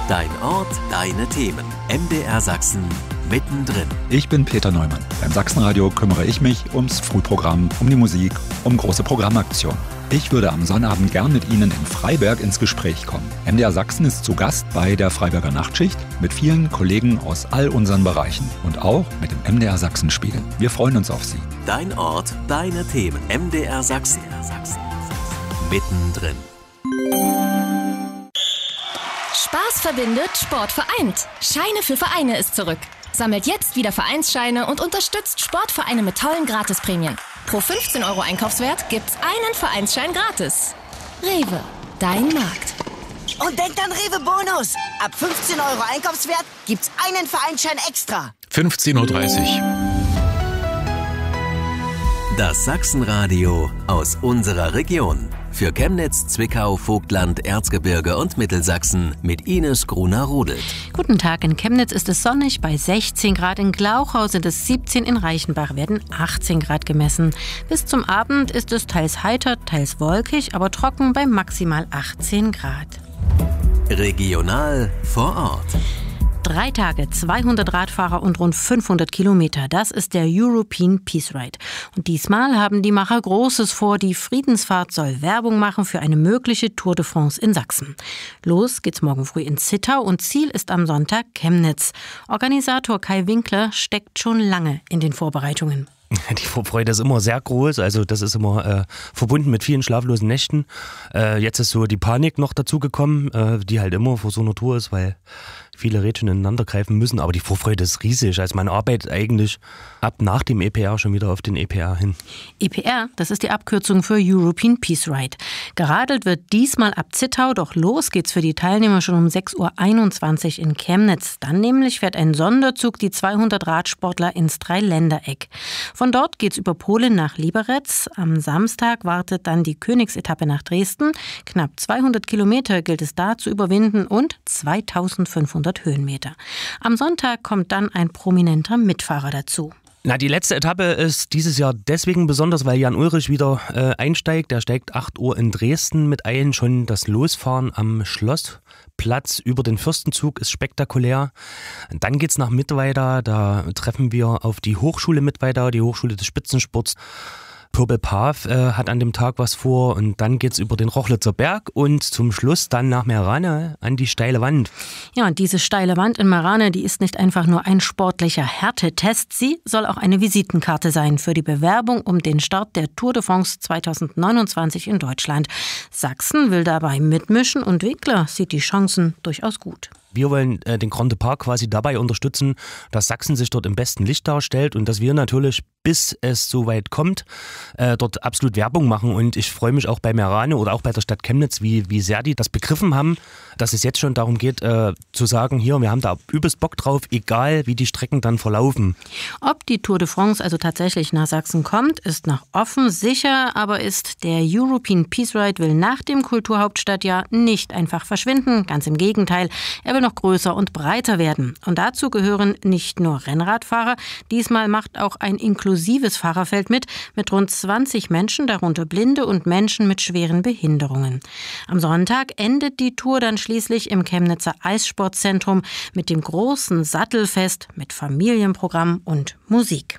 Dein Ort, deine Themen. MDR Sachsen mittendrin. Ich bin Peter Neumann. Beim Sachsenradio kümmere ich mich ums Frühprogramm, um die Musik, um große Programmaktionen. Ich würde am Sonnabend gern mit Ihnen in Freiberg ins Gespräch kommen. MDR Sachsen ist zu Gast bei der Freiberger Nachtschicht mit vielen Kollegen aus all unseren Bereichen und auch mit dem MDR Sachsen-Spiel. Wir freuen uns auf Sie. Dein Ort, deine Themen. MDR Sachsen. Mittendrin. Spaß verbindet, Sport vereint. Scheine für Vereine ist zurück. Sammelt jetzt wieder Vereinsscheine und unterstützt Sportvereine mit tollen Gratisprämien. Pro 15 € Einkaufswert gibt's einen Vereinsschein gratis. Rewe, dein Markt. Und denkt an Rewe Bonus. Ab 15 € Einkaufswert gibt's einen Vereinsschein extra. 15:30 Uhr. Das Sachsenradio aus unserer Region. Für Chemnitz, Zwickau, Vogtland, Erzgebirge und Mittelsachsen mit Ines Gruner-Rudelt. Guten Tag, in Chemnitz ist es sonnig, bei 16 Grad, in Glauchau sind es 17, in Reichenbach werden 18 Grad gemessen. Bis zum Abend ist es teils heiter, teils wolkig, aber trocken bei maximal 18 Grad. Regional vor Ort. 3 Tage, 200 Radfahrer und rund 500 Kilometer. Das ist der European Peace Ride. Und diesmal haben die Macher Großes vor. Die Friedensfahrt soll Werbung machen für eine mögliche Tour de France in Sachsen. Los geht's morgen früh in Zittau und Ziel ist am Sonntag Chemnitz. Organisator Kai Winkler steckt schon lange in den Vorbereitungen. Die Vorfreude ist immer sehr groß, also das ist immer verbunden mit vielen schlaflosen Nächten. Jetzt ist so die Panik noch dazugekommen, die halt immer vor so einer Tour ist, weil viele Rädchen ineinander greifen müssen, aber die Vorfreude ist riesig. Also man arbeitet eigentlich ab nach dem EPR schon wieder auf den EPR hin. EPR, das ist die Abkürzung für European Peace Ride. Geradelt wird diesmal ab Zittau, doch los geht's für die Teilnehmer schon um 6:21 Uhr in Chemnitz. Dann nämlich fährt ein Sonderzug die 200 Radsportler ins Dreiländereck. Von dort geht's über Polen nach Liberec. Am Samstag wartet dann die Königsetappe nach Dresden. Knapp 200 Kilometer gilt es da zu überwinden und 2500 Höhenmeter. Am Sonntag kommt dann ein prominenter Mitfahrer dazu. Na, die letzte Etappe ist dieses Jahr deswegen besonders, weil Jan Ulrich wieder einsteigt. Der steigt 8 Uhr in Dresden mit ein. Schon das Losfahren am Schlossplatz über den Fürstenzug ist spektakulär. Dann geht's nach Mittweida. Da treffen wir auf die Hochschule Mittweida, die Hochschule des Spitzensports. Purple Path hat an dem Tag was vor und dann geht's über den Rochlitzer Berg und zum Schluss dann nach Meerane an die steile Wand. Ja, und diese steile Wand in Meerane, die ist nicht einfach nur ein sportlicher Härtetest, sie soll auch eine Visitenkarte sein für die Bewerbung um den Start der Tour de France 2029 in Deutschland. Sachsen will dabei mitmischen und Winkler sieht die Chancen durchaus gut. Wir wollen den Grand Depart quasi dabei unterstützen, dass Sachsen sich dort im besten Licht darstellt und dass wir natürlich, bis es soweit kommt, dort absolut Werbung machen. Und ich freue mich auch bei Meerane oder auch bei der Stadt Chemnitz, wie sehr die das begriffen haben, dass es jetzt schon darum geht, zu sagen, hier, wir haben da übelst Bock drauf, egal wie die Strecken dann verlaufen. Ob die Tour de France also tatsächlich nach Sachsen kommt, ist noch offen. Sicher aber ist, der European Peace Ride will nach dem Kulturhauptstadtjahr nicht einfach verschwinden. Ganz im Gegenteil, er will noch größer und breiter werden. Und dazu gehören nicht nur Rennradfahrer. Diesmal macht auch ein inklusives Fahrerfeld mit rund 20 Menschen, darunter Blinde und Menschen mit schweren Behinderungen. Am Sonntag endet die Tour dann schließlich im Chemnitzer Eissportzentrum mit dem großen Sattelfest mit Familienprogramm und Musik.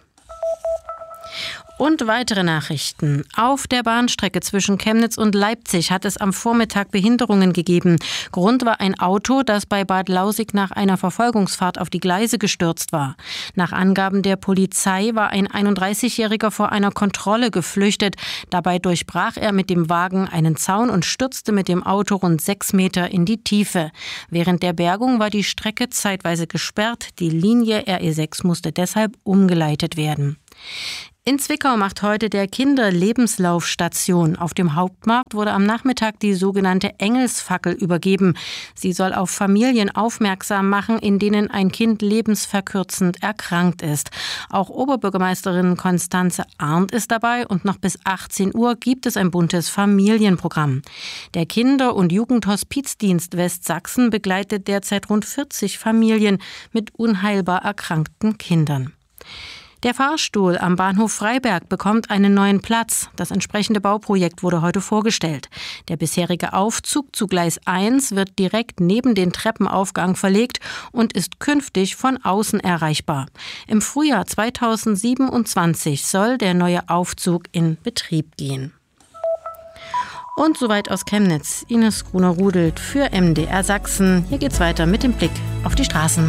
Und weitere Nachrichten. Auf der Bahnstrecke zwischen Chemnitz und Leipzig hat es am Vormittag Behinderungen gegeben. Grund war ein Auto, das bei Bad Lausig nach einer Verfolgungsfahrt auf die Gleise gestürzt war. Nach Angaben der Polizei war ein 31-Jähriger vor einer Kontrolle geflüchtet. Dabei durchbrach er mit dem Wagen einen Zaun und stürzte mit dem Auto rund 6 Meter in die Tiefe. Während der Bergung war die Strecke zeitweise gesperrt. Die Linie RE6 musste deshalb umgeleitet werden. In Zwickau macht heute der Kinderlebenslauf Station. Auf dem Hauptmarkt wurde am Nachmittag die sogenannte Engelsfackel übergeben. Sie soll auf Familien aufmerksam machen, in denen ein Kind lebensverkürzend erkrankt ist. Auch Oberbürgermeisterin Konstanze Arndt ist dabei und noch bis 18 Uhr gibt es ein buntes Familienprogramm. Der Kinder- und Jugendhospizdienst Westsachsen begleitet derzeit rund 40 Familien mit unheilbar erkrankten Kindern. Der Fahrstuhl am Bahnhof Freiberg bekommt einen neuen Platz. Das entsprechende Bauprojekt wurde heute vorgestellt. Der bisherige Aufzug zu Gleis 1 wird direkt neben den Treppenaufgang verlegt und ist künftig von außen erreichbar. Im Frühjahr 2027 soll der neue Aufzug in Betrieb gehen. Und soweit aus Chemnitz. Ines Gruner-Rudelt für MDR Sachsen. Hier geht's weiter mit dem Blick auf die Straßen.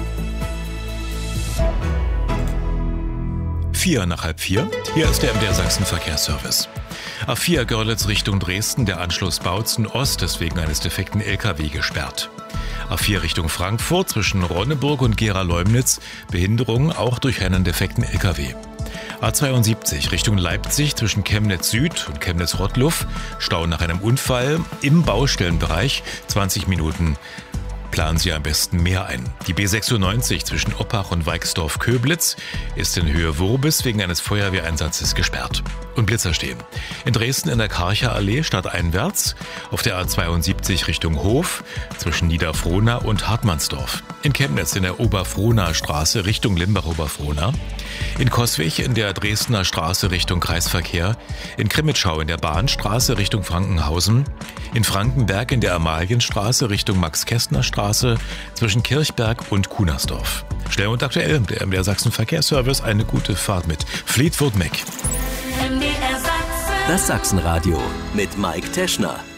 4:03. Hier ist der MDR Sachsen Verkehrsservice. A4 Görlitz Richtung Dresden, der Anschluss Bautzen Ost ist wegen eines defekten LKW gesperrt. A4 Richtung Frankfurt zwischen Ronneburg und Gera-Leumnitz, Behinderung auch durch einen defekten LKW. A72 Richtung Leipzig zwischen Chemnitz Süd und Chemnitz Rottluff, Stau nach einem Unfall im Baustellenbereich, 20 Minuten. Planen Sie am besten mehr ein. Die B96 zwischen Oppach und Weixdorf-Köblitz ist in Höhe Wurbis wegen eines Feuerwehreinsatzes gesperrt. Und Blitzer stehen. In Dresden in der Karcher Allee stadteinwärts, auf der A72 Richtung Hof zwischen Niederfrohna und Hartmannsdorf. In Chemnitz in der Oberfrohna Straße Richtung Limbach-Oberfrohna. In Coswig in der Dresdner Straße Richtung Kreisverkehr. In Krimitschau in der Bahnstraße Richtung Frankenhausen. In Frankenberg in der Amalienstraße Richtung Max-Kästner-Straße zwischen Kirchberg und Kunersdorf. Schnell und aktuell, der MDR Sachsen Verkehrsservice, eine gute Fahrt mit Fleetwood Mac. Das Sachsenradio mit Mike Teschner.